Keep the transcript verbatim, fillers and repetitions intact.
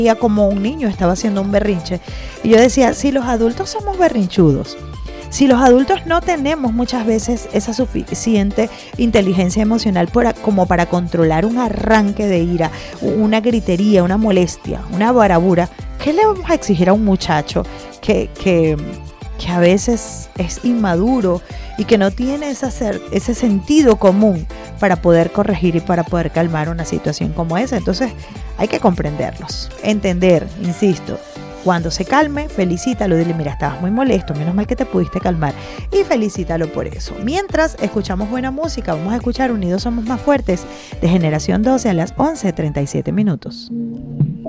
como un niño estaba haciendo un berrinche. Y yo decía, si los adultos somos berrinchudos, si los adultos no tenemos muchas veces esa suficiente inteligencia emocional para, como para controlar un arranque de ira, una gritería, una molestia, una barabura, ¿qué le vamos a exigir a un muchacho que, que, que a veces es inmaduro y que no tiene esa ser, ese sentido común para poder corregir y para poder calmar una situación como esa? Entonces hay que comprenderlos, entender, insisto. Cuando se calme, felicítalo, dile, mira, estabas muy molesto, menos mal que te pudiste calmar, y felicítalo por eso. Mientras escuchamos buena música, vamos a escuchar Unidos Somos Más Fuertes de Generación doce a las once treinta y siete minutos.